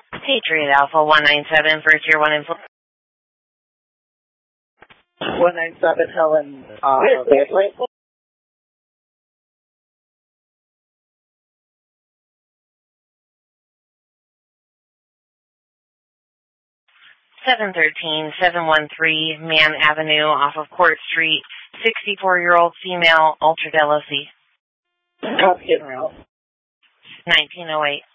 Patriot Alpha 197 for Tier 1 info. 197 Helen, Wait. 713-713 Mann Avenue off of Court Street, 64-year-old female, Ultra Delosi. Copy, General. 1908.